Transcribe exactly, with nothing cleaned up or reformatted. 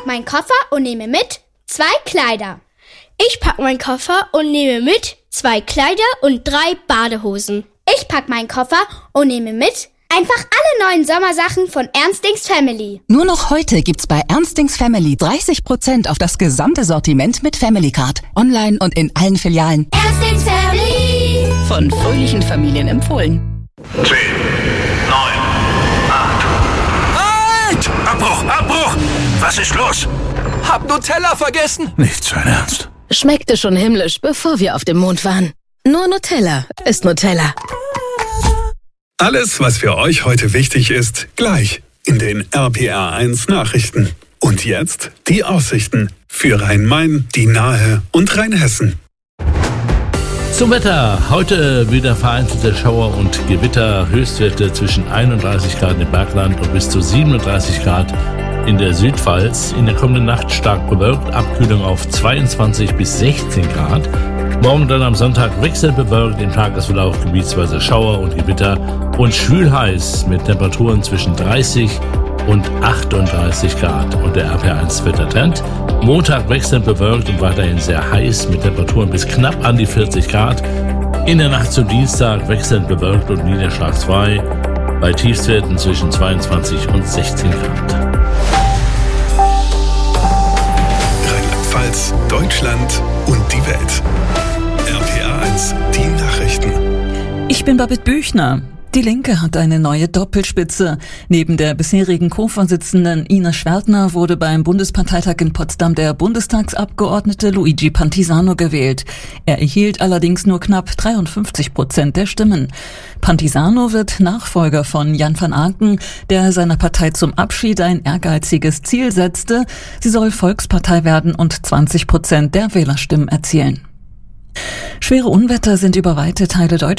meinen Koffer und nehme mit zwei Kleider. Ich pack meinen Koffer und nehme mit zwei Kleider und drei Badehosen. Ich pack meinen Koffer und nehme mit einfach alle neuen Sommersachen von Ernstings Family. Nur noch heute gibt's bei Ernstings Family dreißig Prozent auf das gesamte Sortiment mit Family Card. Online und in allen Filialen. Ernstings Family. Von fröhlichen Familien empfohlen. zehn, neun, acht. Halt! Abbruch, Abbruch! Was ist los? Hab Nutella vergessen. Nicht sein Ernst. Schmeckte schon himmlisch, bevor wir auf dem Mond waren. Nur Nutella ist Nutella. Alles, was für euch heute wichtig ist, gleich in den R P R eins Nachrichten. Und jetzt die Aussichten für Rhein-Main, die Nahe und Rheinhessen. Zum Wetter. Heute wieder vereinzelte Schauer und Gewitter. Höchstwerte zwischen einunddreißig Grad im Bergland und bis zu siebenunddreißig Grad in der Südpfalz. In der kommenden Nacht stark bewölkt. Abkühlung auf zweiundzwanzig bis sechzehn Grad. Morgen dann am Sonntag wechselnd bewölkt. Im Tagesverlauf gebietsweise Schauer und Gewitter. Und schwül heiß mit Temperaturen zwischen dreißig und achtunddreißig Grad. Und der R P R eins Wettertrend. Montag wechselnd bewölkt und weiterhin sehr heiß mit Temperaturen bis knapp an die vierzig Grad. In der Nacht zum Dienstag wechselnd bewölkt und niederschlagsfrei bei Tiefstwerten zwischen zweiundzwanzig und sechzehn Grad. Rheinland-Pfalz, Deutschland und die Welt. R P R eins, die Nachrichten. Ich bin Babette Büchner. Die Linke hat eine neue Doppelspitze. Neben der bisherigen Co-Vorsitzenden Ina Schwertner wurde beim Bundesparteitag in Potsdam der Bundestagsabgeordnete Luigi Pantisano gewählt. Er erhielt allerdings nur knapp dreiundfünfzig Prozent der Stimmen. Pantisano wird Nachfolger von Jan van Aken, der seiner Partei zum Abschied ein ehrgeiziges Ziel setzte. Sie soll Volkspartei werden und zwanzig Prozent der Wählerstimmen erzielen. Schwere Unwetter sind über weite Teile Deutschlands